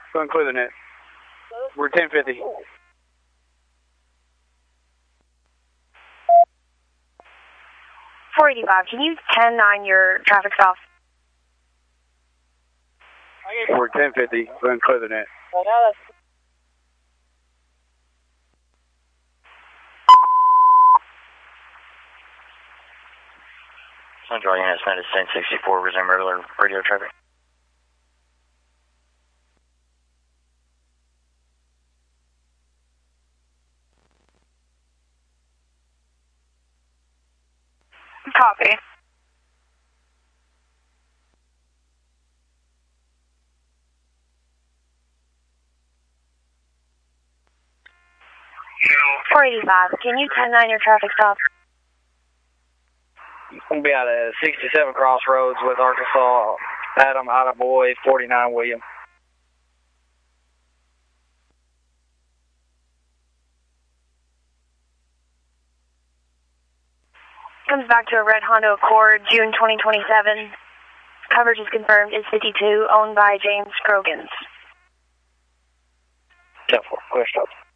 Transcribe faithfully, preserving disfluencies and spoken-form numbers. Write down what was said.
Go and clear the net. We're ten fifty. four eighty-five, can you ten nine your traffic stop? We're ten fifty. Go and clear the net. Central Units United ten sixty-four, resume regular radio traffic. Copy. four eighty-five, can you ten nine your traffic stop? I'm going to be out at sixty-seven Crossroads with Arkansas, Adam, Ida Boy, forty-nine William. Comes back to a red Honda Accord, June twenty twenty-seven. Coverage is confirmed, is fifty-two, owned by James Crogans. ten four, clear stop.